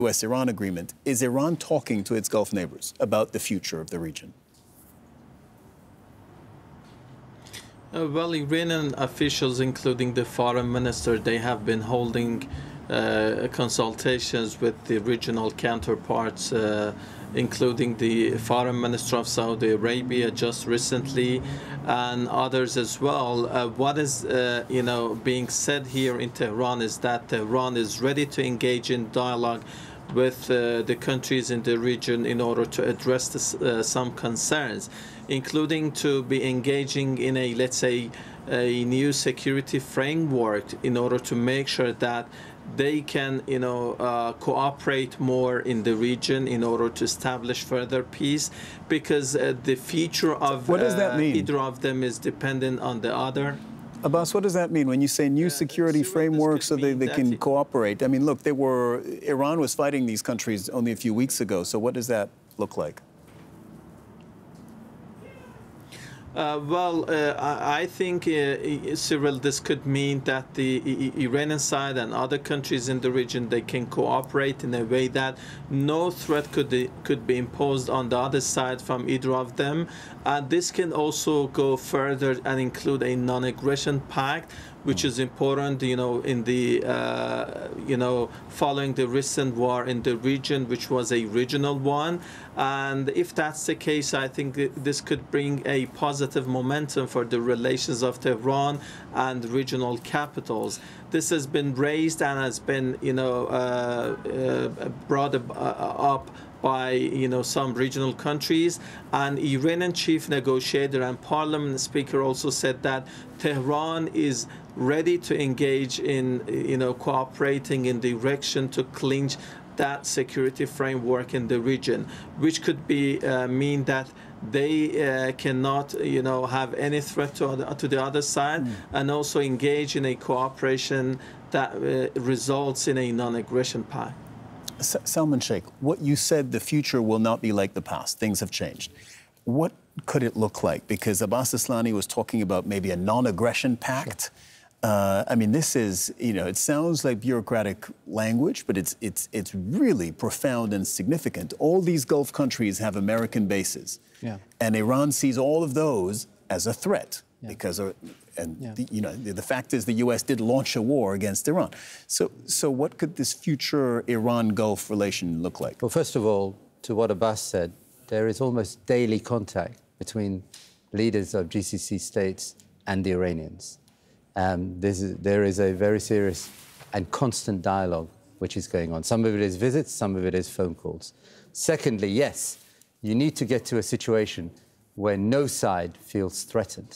U.S.-Iran agreement. Is Iran talking to its Gulf neighbors about the future of the region? Well, Iranian officials, including the foreign minister, they have been holding consultations with the regional counterparts, including the foreign minister of Saudi Arabia just recently, and others as well. What is, being said here in Tehran is that Tehran is ready to engage in dialogue with the countries in the region in order to address some concerns, including to be engaging in a, let's say, a new security framework in order to make sure that they can, cooperate more in the region in order to establish further peace, because the future of what does that mean? Either of them is dependent on the other. Abbas, what does that mean when you say new security framework so they can cooperate? I mean, look, Iran was fighting these countries only a few weeks ago, so what does that look like? I think, Cyril, this could mean that the Iranian side and other countries in the region, they can cooperate in a way that no threat could be imposed on the other side from either of them. This can also go further and include a non-aggression pact, which is important, in the, following the recent war in the region, which was a regional one. And if that's the case, I think this could bring a positive momentum for the relations of Tehran and regional capitals. This has been raised and has been, brought up by some regional countries, and Iranian chief negotiator and parliament speaker also said that Tehran is ready to engage in cooperating in the direction to clinch that security framework in the region, which could be mean that they cannot have any threat to the other side, and also engage in a cooperation that results in a non-aggression pact. Salman Sheikh, what you said, the future will not be like the past. Things have changed. What could it look like? Because Abbas Aslani was talking about maybe a non-aggression pact. I mean, this is, it sounds like bureaucratic language, but it's really profound and significant. All these Gulf countries have American bases. Yeah. And Iran sees all of those as a threat. Yeah. Because, the fact is the U.S. did launch a war against Iran. So what could this future Iran-Gulf relation look like? Well, first of all, to what Abbas said, there is almost daily contact between leaders of GCC states and the Iranians. There is a very serious and constant dialogue which is going on. Some of it is visits, some of it is phone calls. Secondly, yes, you need to get to a situation where no side feels threatened.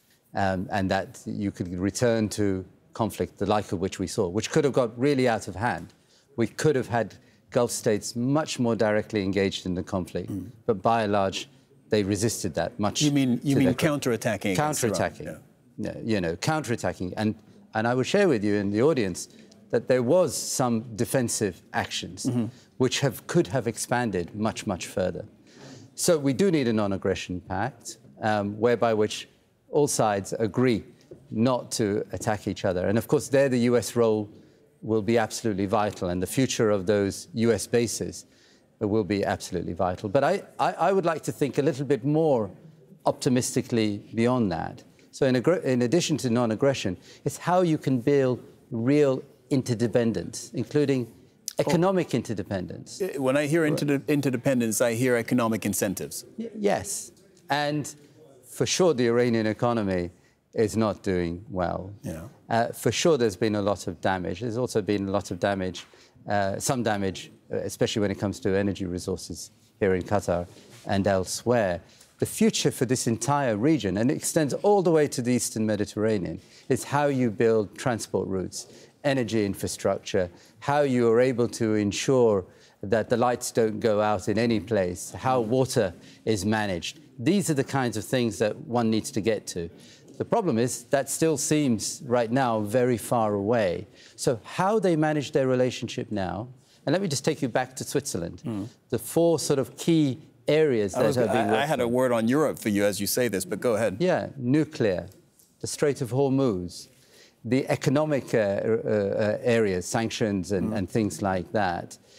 And that you could return to conflict, the like of which we saw, which could have got really out of hand. We could have had Gulf states much more directly engaged in the conflict, but by and large, they resisted that much. You mean counterattacking? Counterattacking, counterattacking. And I would share with you in the audience that there was some defensive actions which could have expanded much, much further. So we do need a non-aggression pact, whereby which all sides agree not to attack each other. And of course, there the US role will be absolutely vital, and the future of those US bases will be absolutely vital. But I would like to think a little bit more optimistically beyond that. So in addition to non-aggression, it's how you can build real interdependence, including economic interdependence. When I hear interdependence, I hear economic incentives. Yes. And for sure, the Iranian economy is not doing well. Yeah. For sure, there's been a lot of damage. There's also been a lot of damage, some damage, especially when it comes to energy resources here in Qatar and elsewhere. The future for this entire region, and it extends all the way to the Eastern Mediterranean, is how you build transport routes, energy infrastructure, how you are able to ensure that the lights don't go out in any place, how water is managed. These are the kinds of things that one needs to get to. The problem is that still seems right now very far away. So how they manage their relationship now, and let me just take you back to Switzerland, the four sort of key areas that have been... I had a word on Europe for you as you say this, but go ahead. Yeah, nuclear, the Strait of Hormuz, the economic areas, sanctions and things like that.